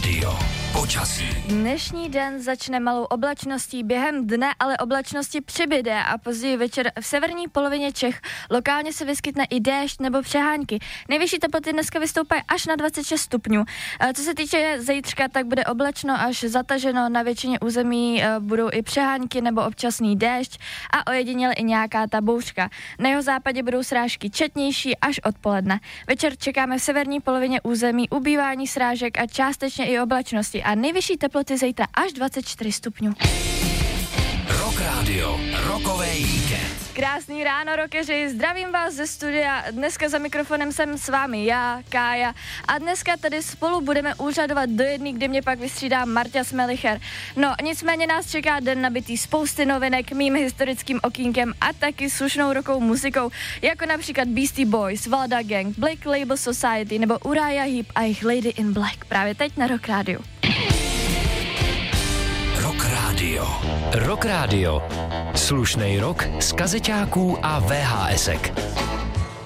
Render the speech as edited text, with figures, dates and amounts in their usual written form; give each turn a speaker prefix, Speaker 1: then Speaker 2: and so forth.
Speaker 1: Radio. Počasí.
Speaker 2: Dnešní den začne malou oblačností během dne, ale oblačnosti přibyde a později večer v severní polovině Čech lokálně se vyskytne i déšť nebo přehánky. Nejvyšší teploty dneska vystoupají až na 26 stupňů. Co se týče zítřka, tak bude oblačno až zataženo, na většině území budou i přehánky nebo občasný déšť a ojediněle i nějaká ta bouřka. Na jeho západě budou srážky četnější až odpoledne. Večer čekáme v severní polovině území ubývání srážek a částečně i oblačnosti a nejvyšší teploty zítra až 24 stupňů.
Speaker 1: Rock Radio, rokový víkend.
Speaker 2: Krásný ráno, rockeři, zdravím vás ze studia, dneska za mikrofonem jsem s vámi já, Kája, a dneska tady spolu budeme úřadovat do jedný, kde mě pak vystřídá Marta Smelicher. No, nicméně nás čeká den nabitý spousty novinek, mým historickým okýnkem a taky slušnou rockovou muzikou, jako například Beastie Boys, Valda Gang, Black Label Society nebo Uriah Heep a jejich Lady in Black, právě teď na Rock Radio.
Speaker 1: Rock Radio.
Speaker 3: Rock Radio. Slušnej rock z kazeťáků a VHSek.